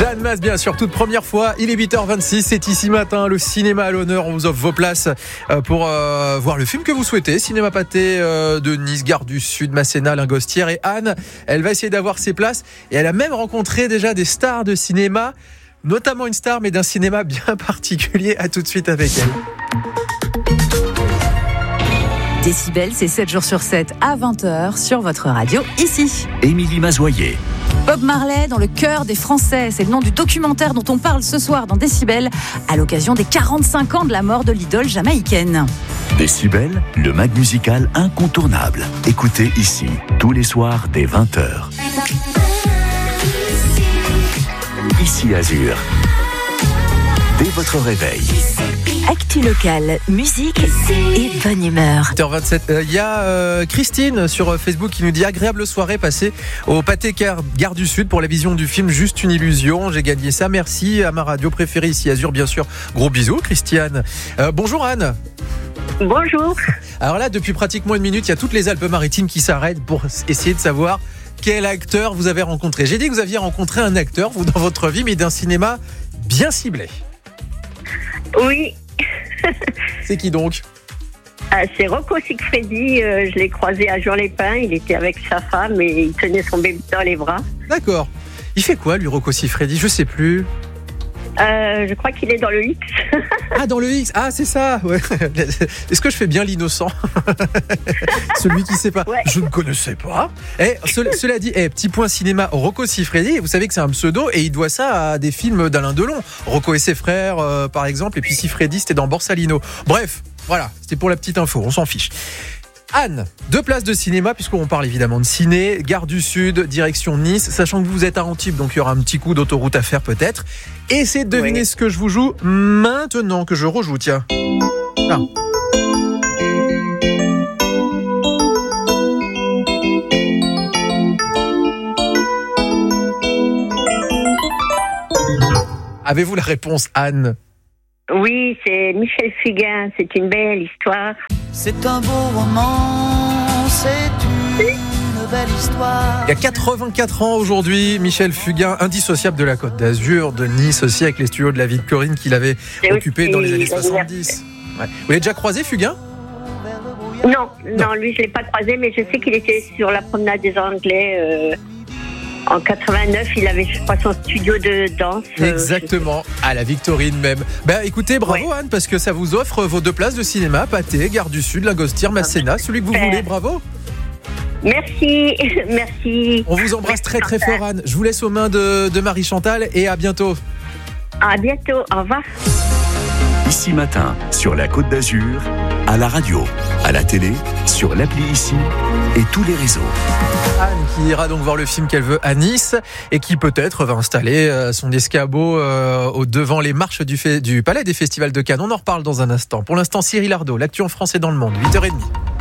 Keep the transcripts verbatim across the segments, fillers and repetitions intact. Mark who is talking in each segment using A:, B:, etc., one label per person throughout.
A: Jeanne Masse, bien sûr, toute première fois. Il est huit heures vingt-six, c'est ici matin, le cinéma à l'honneur. On vous offre vos places pour euh, voir le film que vous souhaitez. Cinéma Pathé euh, de Nice, Gare du Sud, Masséna, Lingostière. Et Anne, elle va essayer d'avoir ses places. Et elle a même rencontré déjà des stars de cinéma, notamment une star, mais d'un cinéma bien particulier. À tout de suite avec elle.
B: Décibel, c'est sept jours sur sept à vingt heures sur votre radio, ici.
C: Émilie Mazoyer.
B: Bob Marley dans le cœur des Français, c'est le nom du documentaire dont on parle ce soir dans Décibel, à l'occasion des quarante-cinq ans de la mort de l'idole jamaïcaine.
C: Décibel, le mag musical incontournable. Écoutez ici, tous les soirs dès vingt heures. Ici Azur. Dès votre réveil.
B: Actu locale, musique et bonne humeur.
A: huit heures vingt-sept, il euh, y a euh, Christine sur Facebook qui nous dit agréable soirée passée au Pathé Gare, Gare du Sud pour la vision du film Juste une illusion. J'ai gagné ça, merci à ma radio préférée ici Azur, bien sûr. Gros bisous Christiane. Euh, bonjour Anne.
D: Bonjour.
A: Alors là, depuis pratiquement une minute, il y a toutes les Alpes-Maritimes qui s'arrêtent pour essayer de savoir quel acteur vous avez rencontré. J'ai dit que vous aviez rencontré un acteur, vous, dans votre vie, mais d'un cinéma bien ciblé.
D: Oui.
A: C'est qui donc ?
D: Ah, c'est Rocco Siffredi, euh, je l'ai croisé à Jean-les-Pins, il était avec sa femme et il tenait son bébé dans les bras.
A: D'accord. Il fait quoi lui, Rocco Siffredi ? Je sais plus.
D: Euh, je crois qu'il est dans le X.
A: Ah, dans le X. Ah, c'est ça. Ouais. Est-ce que je fais bien l'innocent ? Celui qui sait pas. Ouais. Je ne connaissais pas. Eh, ce, cela dit, eh, petit point cinéma, Rocco Siffredi, vous savez que c'est un pseudo et il doit ça à des films d'Alain Delon. Rocco et ses frères, euh, par exemple, et puis Siffredi, c'était dans Borsalino. Bref, voilà, c'était pour la petite info, on s'en fiche. Anne, deux places de cinéma, puisqu'on parle évidemment de ciné, Gare du Sud, direction Nice, sachant que vous êtes à Antibes, donc il y aura un petit coup d'autoroute à faire peut-être. Essayez de deviner oui. ce que je vous joue maintenant que je rejoue, tiens. Ah. Avez-vous la réponse, Anne ?
D: Oui, c'est Michel Fugain, c'est une belle histoire.
E: C'est un beau roman, c'est une belle histoire.
A: Il y a quatre-vingt-quatre ans aujourd'hui, Michel Fugain, indissociable de la Côte d'Azur, de Nice aussi, avec les studios de la vie de Corinne qu'il avait c'est occupé dans les années soixante-dix. Ouais. Vous l'avez déjà croisé, Fugain ?
D: non, non, non, lui je ne l'ai pas croisé, mais je sais qu'il était sur la promenade des Anglais. Euh... En quatre-vingt-neuf, il avait, je crois, son studio de danse.
A: Exactement, à la Victorine même. Ben, écoutez, bravo ouais. Anne, parce que ça vous offre vos deux places de cinéma, Pathé, Gare du Sud, Lingostière, Masséna, celui que vous voulez, bravo.
D: Merci, merci.
A: On vous embrasse très très fort, Anne. Je vous laisse aux mains de, de Marie-Chantal et à bientôt.
D: À bientôt, au revoir.
C: Ici matin, sur la Côte d'Azur, à la radio, à la télé, sur l'appli Ici et tous les réseaux.
A: Anne qui ira donc voir le film qu'elle veut à Nice et qui peut-être va installer son escabeau euh, au devant les marches du, fait, du Palais des Festivals de Cannes. On en reparle dans un instant. Pour l'instant, Cyril Ardo, l'actu en français dans le monde, huit heures trente.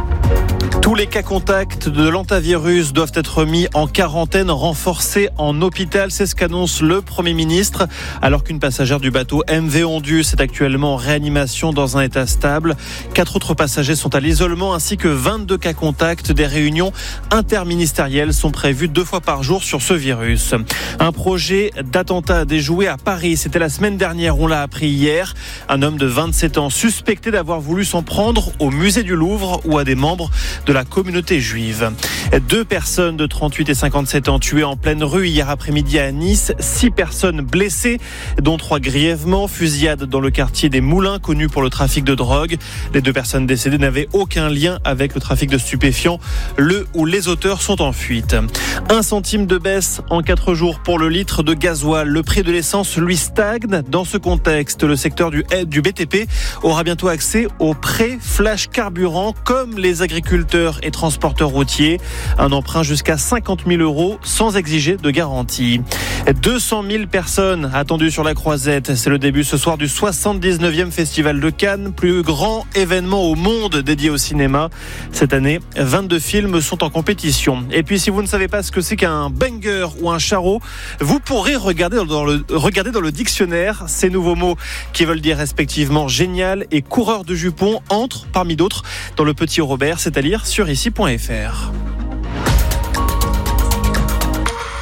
F: Tous les cas contacts de l'antavirus doivent être mis en quarantaine renforcée en hôpital. C'est ce qu'annonce le Premier ministre. Alors qu'une passagère du bateau M V Ondus est actuellement en réanimation dans un état stable. Quatre autres passagers sont à l'isolement ainsi que vingt-deux cas contacts. Des réunions interministérielles sont prévues deux fois par jour sur ce virus. Un projet d'attentat a déjoué à Paris. C'était la semaine dernière, on l'a appris hier. Un homme de vingt-sept ans suspecté d'avoir voulu s'en prendre au musée du Louvre ou à des membres de la communauté juive. Deux personnes de trente-huit et cinquante-sept ans tuées en pleine rue hier après-midi à Nice. Six personnes blessées, dont trois grièvement. Fusillade dans le quartier des Moulins, connu pour le trafic de drogue. Les deux personnes décédées n'avaient aucun lien avec le trafic de stupéfiants. Le ou les auteurs sont en fuite. Un centime de baisse en quatre jours pour le litre de gasoil. Le prix de l'essence, lui, stagne. Dans ce contexte, le secteur du, du B T P aura bientôt accès au prêt flash carburant, comme les agriculteurs et transporteurs routiers. Un emprunt jusqu'à cinquante mille euros sans exiger de garantie. deux cent mille personnes attendues sur la Croisette. C'est le début ce soir du soixante-dix-neuvième Festival de Cannes, plus grand événement au monde dédié au cinéma. Cette année, vingt-deux films sont en compétition. Et puis si vous ne savez pas ce que c'est qu'un banger ou un charreau, vous pourrez regarder dans le, regarder dans le dictionnaire. Ces nouveaux mots qui veulent dire respectivement génial et coureur de jupons entrent, parmi d'autres, dans le Petit Robert, c'est à lire sur ici point f r.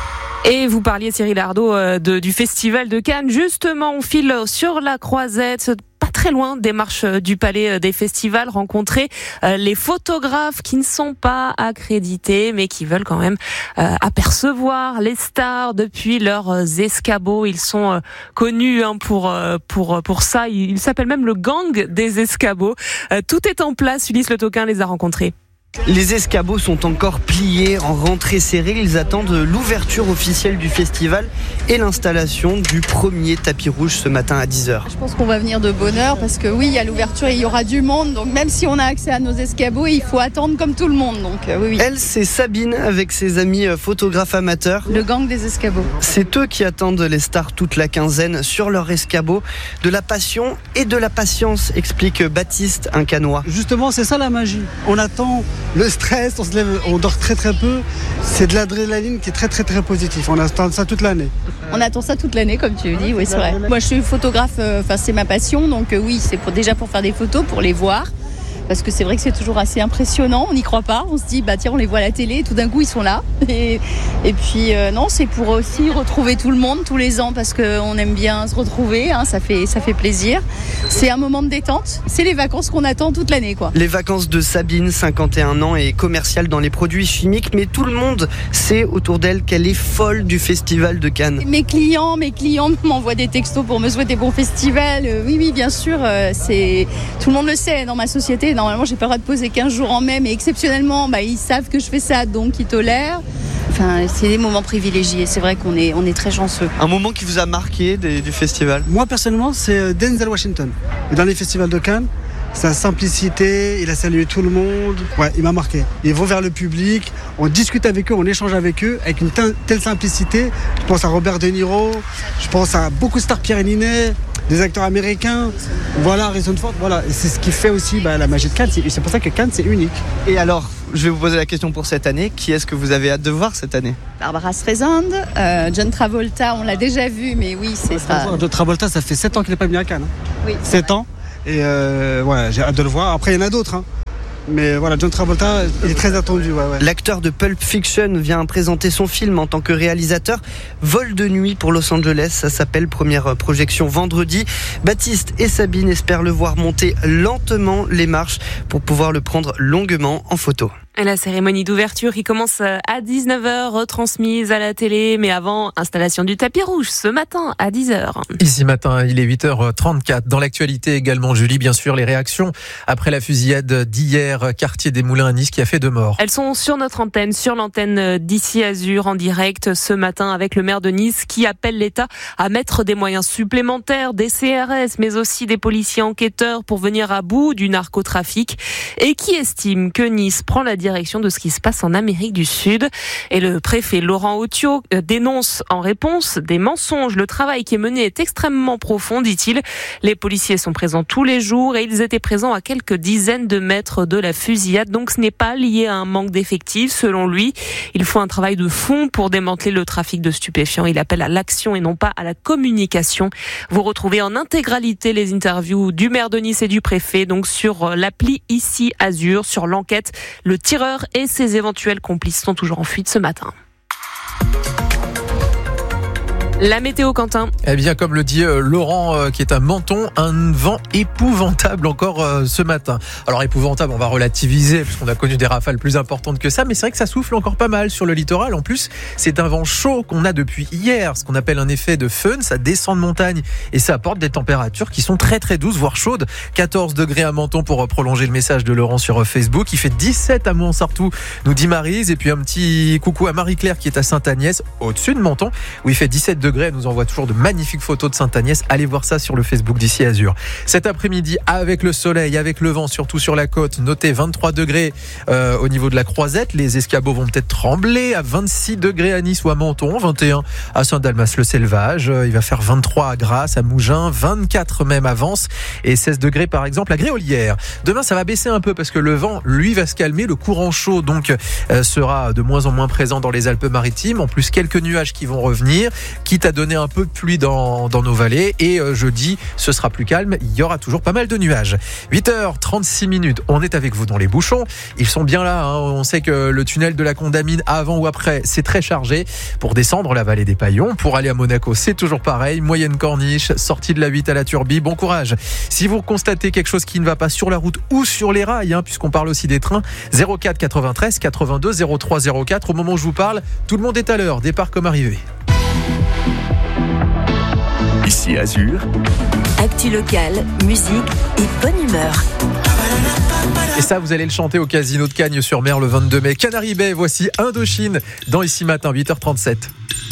G: Et vous parliez, Cyril Ardo, euh, de, du Festival de Cannes. Justement, on file sur la croisette, pas très loin des marches du Palais des Festivals, rencontrer euh, les photographes qui ne sont pas accrédités, mais qui veulent quand même euh, apercevoir les stars depuis leurs escabeaux. Ils sont euh, connus hein, pour, euh, pour, pour ça. Ils s'appellent même le gang des escabeaux. Euh, tout est en place. Ulysse Le Toquin les a rencontrés.
H: Les escabeaux sont encore pliés en rentrée serrée. Ils attendent l'ouverture officielle du festival et l'installation du premier tapis rouge ce matin à dix heures.
I: Je pense qu'on va venir de bonne heure parce que oui, il y a l'ouverture et il y aura du monde. Donc même si on a accès à nos escabeaux, il faut attendre comme tout le monde. Donc euh, oui, oui.
H: Elle, c'est Sabine avec ses amis photographes amateurs.
I: Le gang des escabeaux.
H: C'est eux qui attendent les stars toute la quinzaine sur leur escabeau. De la passion et de la patience, explique Baptiste, un Cannois.
J: Justement, c'est ça la magie. On attend le stress, on se lève, on dort très très peu. C'est de l'adrénaline qui est très très très positif. On attend ça toute l'année.
I: On attend ça toute l'année, comme tu dis, oui c'est vrai. Moi je suis photographe, enfin euh, c'est ma passion, donc euh, oui c'est pour, déjà pour faire des photos, pour les voir. Parce que c'est vrai que c'est toujours assez impressionnant, on n'y croit pas, on se dit bah tiens on les voit à la télé et tout d'un coup ils sont là. Et, et puis euh, non, c'est pour aussi retrouver tout le monde tous les ans parce qu'on aime bien se retrouver, hein, ça fait, ça fait plaisir. C'est un moment de détente, c'est les vacances qu'on attend toute l'année quoi.
H: Les vacances de Sabine, cinquante et un ans, est commerciale dans les produits chimiques, mais tout le monde sait autour d'elle qu'elle est folle du Festival de Cannes.
I: Mes clients, mes clients m'envoient des textos pour me souhaiter bon festival, euh, oui oui bien sûr, euh, c'est... tout le monde le sait dans ma société. Normalement, j'ai pas le droit de poser quinze jours en mai, mais exceptionnellement, bah, ils savent que je fais ça, donc ils tolèrent. Enfin, c'est des moments privilégiés. C'est vrai qu'on est, on est très chanceux.
H: Un moment qui vous a marqué des, du festival ?
J: Moi, personnellement, c'est Denzel Washington. Dans les festivals de Cannes, sa simplicité, il a salué tout le monde. Ouais, il m'a marqué. Ils vont vers le public, on discute avec eux, on échange avec eux, avec une telle simplicité. Je pense à Robert De Niro, je pense à beaucoup de stars, Pierre Ninet, des acteurs américains, voilà, Harrison Ford, voilà. Et c'est ce qui fait aussi bah, la magie de Cannes. C'est, c'est pour ça que Cannes, c'est unique.
H: Et alors, je vais vous poser la question pour cette année. Qui est-ce que vous avez hâte de voir cette année ?
I: Barbara Streisand, euh, John Travolta, on l'a déjà vu, mais oui, c'est ouais, ça.
J: John Travolta, ça fait sept ans qu'il n'est pas venu à Cannes.
I: Oui.
J: sept ans. Et euh, ouais, j'ai hâte de le voir. Après, il y en a d'autres. Hein. Mais voilà, John Travolta, il est très attendu. Ouais, ouais.
H: L'acteur de Pulp Fiction vient présenter son film en tant que réalisateur. Vol de nuit pour Los Angeles, ça s'appelle. Première projection vendredi. Baptiste et Sabine espèrent le voir monter lentement les marches pour pouvoir le prendre longuement en photo.
G: Et la cérémonie d'ouverture qui commence à dix-neuf heures, retransmise à la télé, mais avant, installation du tapis rouge ce matin à dix heures.
A: Ici matin, il est huit heures trente-quatre. Dans l'actualité également, Julie, bien sûr, les réactions après la fusillade d'hier, quartier des Moulins à Nice, qui a fait deux morts.
G: Elles sont sur notre antenne, sur l'antenne d'Ici Azur, en direct ce matin avec le maire de Nice qui appelle l'État à mettre des moyens supplémentaires, des C R S, mais aussi des policiers enquêteurs pour venir à bout du narcotrafic et qui estime que Nice prend la direction de ce qui se passe en Amérique du Sud. Et le préfet Laurent Autiot dénonce en réponse des mensonges. Le travail qui est mené est extrêmement profond, dit-il. Les policiers sont présents tous les jours et ils étaient présents à quelques dizaines de mètres de la fusillade. Donc ce n'est pas lié à un manque d'effectifs. Selon lui, il faut un travail de fond pour démanteler le trafic de stupéfiants. Il appelle à l'action et non pas à la communication. Vous retrouvez en intégralité les interviews du maire de Nice et du préfet, donc sur l'appli Ici Azur, sur l'enquête. Le tireur et ses éventuels complices sont toujours en fuite ce matin. La météo, Quentin.
A: Eh bien, comme le dit euh, Laurent, euh, qui est à Menton, un vent épouvantable encore euh, ce matin. Alors, épouvantable, on va relativiser, parce qu'on a connu des rafales plus importantes que ça, mais c'est vrai que ça souffle encore pas mal sur le littoral. En plus, c'est un vent chaud qu'on a depuis hier, ce qu'on appelle un effet de fun. Ça descend de montagne et ça apporte des températures qui sont très très douces, voire chaudes. quatorze degrés à Menton pour prolonger le message de Laurent sur Facebook. Il fait dix-sept à Montsartou, nous dit Maryse. Et puis un petit coucou à Marie-Claire qui est à Sainte-Agnès, au-dessus de Menton, où il fait dix-sept degrés. Elle nous envoie toujours de magnifiques photos de Sainte-Agnès. Allez voir ça sur le Facebook d'Ici Azur. Cet après-midi, avec le soleil, avec le vent, surtout sur la côte, notez vingt-trois degrés euh, au niveau de la Croisette. Les escabeaux vont peut-être trembler à vingt-six degrés à Nice ou à Menton, vingt et un à Saint-Dalmas-le-Selvage. Il va faire vingt-trois à Grasse, à Mougins, vingt-quatre même à Vence et seize degrés par exemple à Gréolière. Demain, ça va baisser un peu parce que le vent, lui, va se calmer. Le courant chaud, donc, euh, sera de moins en moins présent dans les Alpes-Maritimes. En plus, quelques nuages qui vont revenir, quitte quitte à donner un peu de pluie dans, dans nos vallées. Et euh, jeudi, ce sera plus calme. Il y aura toujours pas mal de nuages. huit heures trente-six minutes. On est avec vous dans les bouchons. Ils sont bien là. Hein. On sait que le tunnel de la Condamine, avant ou après, c'est très chargé. Pour descendre la vallée des Paillons, pour aller à Monaco, c'est toujours pareil. Moyenne corniche, sortie de la huit à la Turbie. Bon courage. Si vous constatez quelque chose qui ne va pas sur la route ou sur les rails, hein, puisqu'on parle aussi des trains, zéro quatre quatre-vingt-treize quatre-vingt-deux zéro trois zéro quatre. Au moment où je vous parle, tout le monde est à l'heure. Départ comme arrivé.
C: Ici Azur.
K: Actu locale, musique et bonne humeur.
A: Et ça, vous allez le chanter au Casino de Cagnes-sur-Mer le vingt-deux mai. Canary Bay, voici Indochine dans Ici Matin, huit heures trente-sept.